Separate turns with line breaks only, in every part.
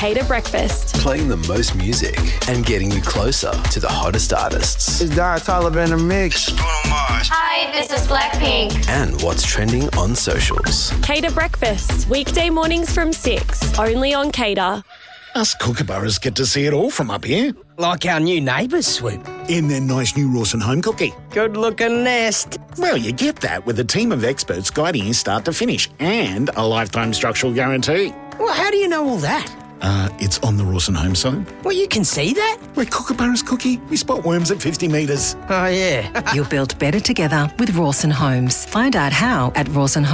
Cater Breakfast.
Playing the most music and getting you closer to the hottest artists.
It's Don Toliver in the mix.
Hi, this is Blackpink.
And what's trending on socials.
Cater Breakfast, weekday mornings from 6, only on Cater.
Us kookaburras get to see it all from up here.
Like our new neighbours, Swoop.
In their nice new Rawson home cookie.
Good-looking nest.
Well, you get that with a team of experts guiding you start to finish and a lifetime structural guarantee.
Well, how do you know all that?
It's on the Rawson home side.
Well, you can see that?
We're kookaburras, Cookie. We spot worms at 50 metres.
Oh, yeah.
You'll build better together with Rawson Homes. Find out how at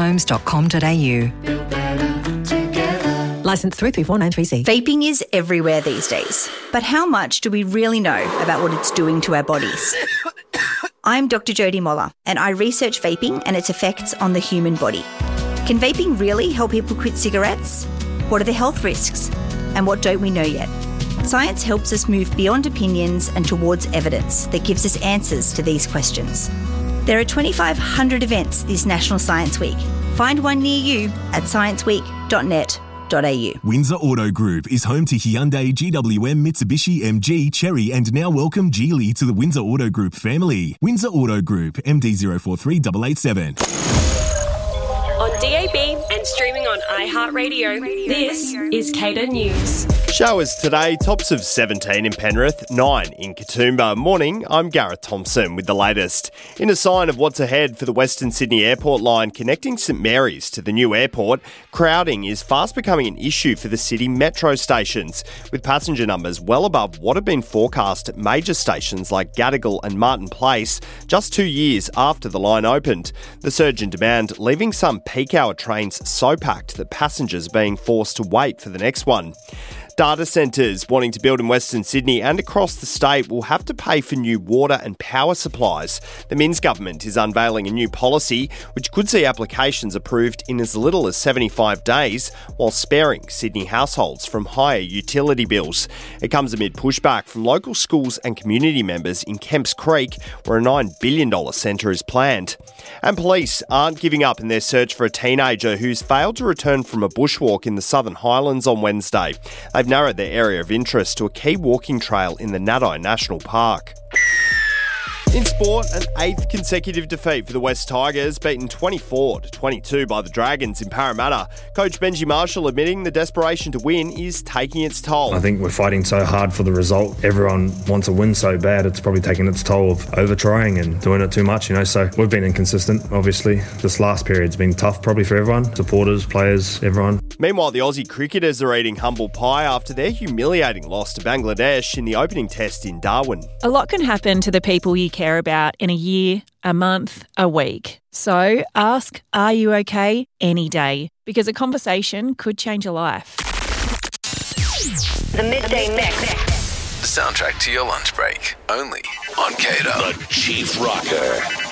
rawsonhomes.com.au.
Licence 33493C.
Vaping is everywhere these days. But how much do we really know about what it's doing to our bodies? I'm Dr. Jodie Moller, and I research vaping and its effects on the human body. Can vaping really help people quit cigarettes? What are the health risks? And what don't we know yet? Science helps us move beyond opinions and towards evidence that gives us answers to these questions. There are 2,500 events this National Science Week. Find one near you at scienceweek.net.au.
Windsor Auto Group is home to Hyundai, GWM, Mitsubishi, MG, Chery and now welcome Geely to the Windsor Auto Group family. Windsor Auto Group, MD043887.
On DAB and streaming on iHeartRadio, this is Cater News.
Showers today, tops of 17 in Penrith, 9 in Katoomba. Morning, I'm Gareth Thompson with the latest. In a sign of what's ahead for the Western Sydney Airport line connecting St Mary's to the new airport, crowding is fast becoming an issue for the city metro stations, with passenger numbers well above what have been forecast at major stations like Gadigal and Martin Place just 2 years after the line opened. The surge in demand leaving some peak hour trains so packed that passengers are being forced to wait for the next one. Data centres wanting to build in Western Sydney and across the state will have to pay for new water and power supplies. The Minns government is unveiling a new policy which could see applications approved in as little as 75 days while sparing Sydney households from higher utility bills. It comes amid pushback from local schools and community members in Kemps Creek where a $9 billion centre is planned. And police aren't giving up in their search for a teenager who's failed to return from a bushwalk in the Southern Highlands on Wednesday. They've narrowed their area of interest to a key walking trail in the Naddai National Park. In sport, an 8th consecutive defeat for the West Tigers, beaten 24-22 by the Dragons in Parramatta. Coach Benji Marshall admitting the desperation to win is taking its toll.
I think we're fighting so hard for the result. Everyone wants a win so bad, it's probably taking its toll of over-trying and doing it too much, so we've been inconsistent, obviously. This last period's been tough probably for everyone, supporters, players, everyone.
Meanwhile, the Aussie cricketers are eating humble pie after their humiliating loss to Bangladesh in the opening test in Darwin.
A lot can happen to the people you care about in a year, a month, a week. So ask, are you okay, any day? Because a conversation could change a life.
The Midday Mix.
The soundtrack to your lunch break, only on Cater.
The Chief Rocker.